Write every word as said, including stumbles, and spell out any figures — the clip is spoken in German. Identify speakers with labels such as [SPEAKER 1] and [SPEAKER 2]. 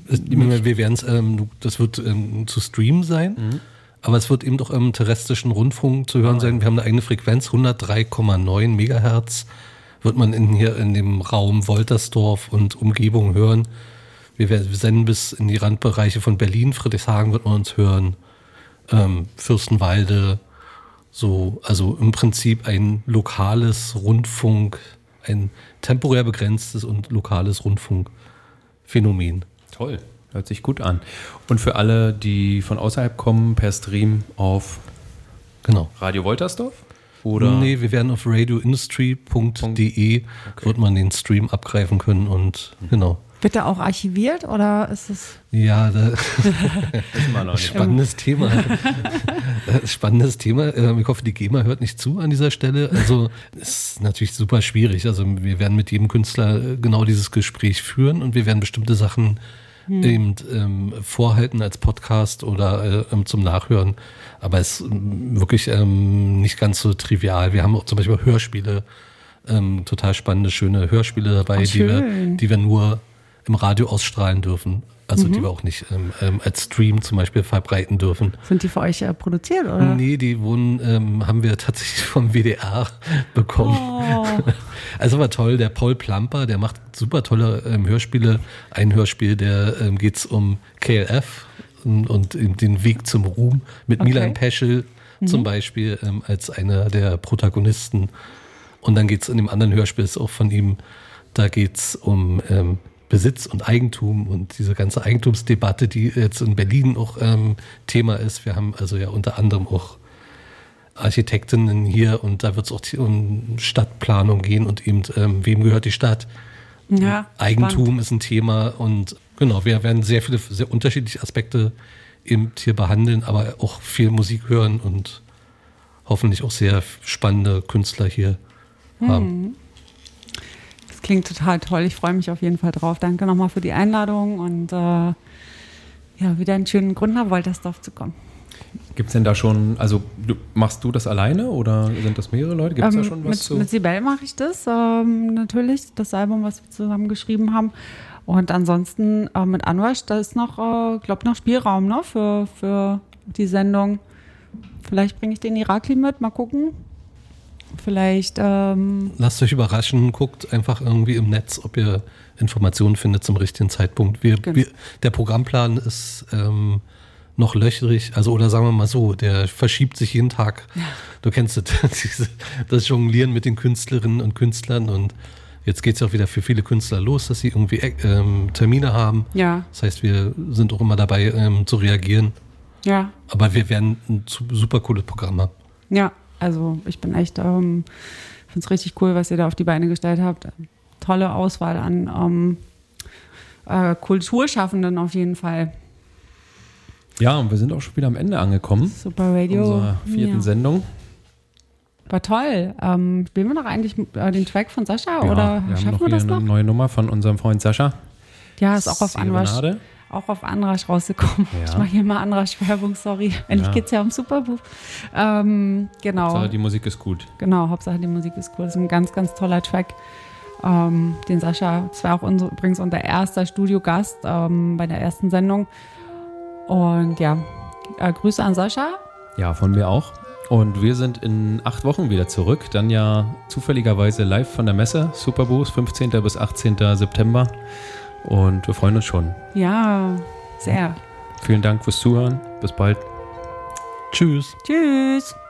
[SPEAKER 1] Wir werden es, ähm, das wird ähm, zu streamen sein, mhm. aber es wird eben doch im terrestrischen Rundfunk zu hören sein. Wir haben eine eigene Frequenz, hundertdrei Komma neun Megahertz wird man in, hier in dem Raum Woltersdorf und Umgebung hören. Wir, werden, wir senden bis in die Randbereiche von Berlin, Friedrichshagen wird man uns hören, ähm, Fürstenwalde, so, also im Prinzip ein lokales Rundfunk, ein temporär begrenztes und lokales Rundfunkphänomen.
[SPEAKER 2] Toll, hört sich gut an. Und für alle, die von außerhalb kommen, per Stream auf
[SPEAKER 1] genau.
[SPEAKER 2] Radio Woltersdorf? Oder?
[SPEAKER 1] Nee, wir werden auf radioindustry punkt de okay. wird man den Stream abgreifen können und mhm. genau.
[SPEAKER 3] Wird der auch archiviert oder ist es?
[SPEAKER 1] Ja, da spannendes Thema. Spannendes Thema. Ich hoffe, die GEMA hört nicht zu an dieser Stelle. Also es ist natürlich super schwierig. Also wir werden mit jedem Künstler genau dieses Gespräch führen und wir werden bestimmte Sachen hm. eben ähm, vorhalten als Podcast oder äh, zum Nachhören. Aber es ist wirklich ähm, nicht ganz so trivial. Wir haben auch zum Beispiel Hörspiele, ähm, total spannende, schöne Hörspiele dabei, die wir, die wir nur im Radio ausstrahlen dürfen, also mhm. die wir auch nicht ähm, ähm, als Stream zum Beispiel verbreiten dürfen.
[SPEAKER 3] Sind die für euch äh, produziert, oder?
[SPEAKER 1] Nee, die wurden, ähm, haben wir tatsächlich vom W D R bekommen. Oh. Also war toll, der Paul Plamper, der macht super tolle ähm, Hörspiele. Ein Hörspiel, der ähm, geht es um K L F und, und den Weg zum Ruhm mit okay. Milan Peschel mhm. zum Beispiel ähm, als einer der Protagonisten. Und dann geht es in dem anderen Hörspiel, ist auch von ihm, da geht es um ähm, Besitz und Eigentum und diese ganze Eigentumsdebatte, die jetzt in Berlin auch ähm, Thema ist. Wir haben also ja unter anderem auch Architektinnen hier und da wird es auch um Stadtplanung gehen und eben, ähm, wem gehört die Stadt? Ja, Eigentum spannend. Ist ein Thema und genau, wir werden sehr viele, sehr unterschiedliche Aspekte eben hier behandeln, aber auch viel Musik hören und hoffentlich auch sehr spannende Künstler hier hm. haben.
[SPEAKER 3] Klingt total toll. Ich freue mich auf jeden Fall drauf. Danke nochmal für die Einladung und äh, ja, wieder einen schönen Grund nach Woltersdorf zu kommen.
[SPEAKER 2] Gibt es denn da schon, also du, machst du das alleine oder sind das mehrere Leute? Gibt es ähm, da schon was
[SPEAKER 3] mit,
[SPEAKER 2] zu?
[SPEAKER 3] Mit Sibel mache ich das, ähm, natürlich, das Album, was wir zusammen geschrieben haben. Und ansonsten äh, mit Anwasch, da ist noch, äh, glaube noch Spielraum ne, für, für die Sendung. Vielleicht bringe ich den Irakli mit, mal gucken. Vielleicht. Ähm
[SPEAKER 1] Lasst euch überraschen, guckt einfach irgendwie im Netz, ob ihr Informationen findet zum richtigen Zeitpunkt. Wir, genau. wir, der Programmplan ist ähm, noch löchrig, also oder sagen wir mal so, der verschiebt sich jeden Tag. Ja. Du kennst das, das Jonglieren mit den Künstlerinnen und Künstlern und jetzt geht es ja auch wieder für viele Künstler los, dass sie irgendwie ähm, Termine haben. Ja. Das heißt, wir sind auch immer dabei ähm, zu reagieren. Ja. Aber wir werden ein super cooles Programm haben.
[SPEAKER 3] Ja. Also ich bin echt, ähm, finde es richtig cool, was ihr da auf die Beine gestellt habt. Tolle Auswahl an ähm, äh, Kulturschaffenden auf jeden Fall.
[SPEAKER 2] Ja, und wir sind auch schon wieder am Ende angekommen.
[SPEAKER 3] Super Radio.
[SPEAKER 2] Unserer vierten ja. Sendung.
[SPEAKER 3] War toll. Ähm, spielen wir noch eigentlich äh, den Track von Sascha?
[SPEAKER 2] Ja,
[SPEAKER 3] oder
[SPEAKER 2] wir
[SPEAKER 3] schaffen
[SPEAKER 2] haben noch
[SPEAKER 3] wir das
[SPEAKER 2] eine
[SPEAKER 3] noch?
[SPEAKER 2] neue Nummer von unserem Freund Sascha.
[SPEAKER 3] Ja, ist auch auf Anwasch. Auch auf Anrasch rausgekommen. Ja. Ich mache hier mal Anrasch-Werbung, sorry. Eigentlich ja. geht es ja um Superbuch. Ähm, genau.
[SPEAKER 2] Hauptsache die Musik ist gut.
[SPEAKER 3] Genau, Hauptsache die Musik ist gut. Das ist ein ganz, ganz toller Track. Ähm, den Sascha, das war auch unser, übrigens unser erster Studiogast ähm, bei der ersten Sendung. Und ja, äh, Grüße an Sascha.
[SPEAKER 2] Ja, von mir auch. Und wir sind in acht Wochen wieder zurück. Dann ja zufälligerweise live von der Messe. Superboost, fünfzehnten bis achtzehnten September. Und wir freuen uns schon.
[SPEAKER 3] Ja, sehr.
[SPEAKER 2] Vielen Dank fürs Zuhören. Bis bald.
[SPEAKER 1] Tschüss.
[SPEAKER 3] Tschüss.